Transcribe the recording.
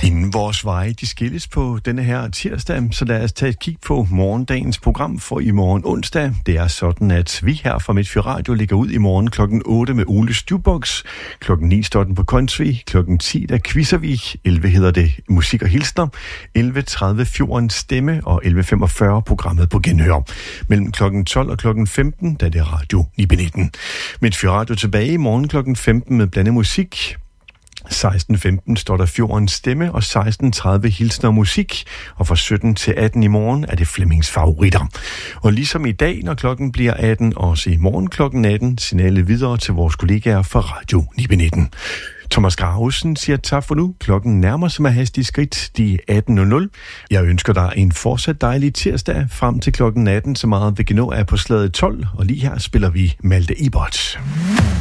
Inden vores veje de skilles på denne her tirsdag, så lad os tage et kig på morgendagens program for i morgen onsdag. Det er sådan, at vi her fra Midtfyr Radio ligger ud i morgen klokken 8 med Oles Jukebox. Klokken 9 står den på country. Klokken 10 der quizzer vi. 11 hedder det musik og hilsner. 11.30 Fjordens Stemme og 11.45 programmet på genhør. Mellem klokken 12 og klokken 15, da det er Radio 9/19. Midtfyr Radio tilbage i morgen klokken 15 med blandet musik. 16.15 står der Fjordens Stemme, og 16.30 hilsner og musik, og fra 17 til 18 i morgen er det Flemmings Favoritter. Og ligesom i dag, når klokken bliver 18, også i morgen klokken 18, signalet videre til vores kollegaer fra Radio 9/19. Thomas Gravesen siger tak for nu. Klokken nærmer sig med hastige skridt de 18.00. Jeg ønsker dig en fortsat dejlig tirsdag frem til klokken 18, så meget vi kan nå er på slaget 12, og lige her spiller vi Malte Ebert.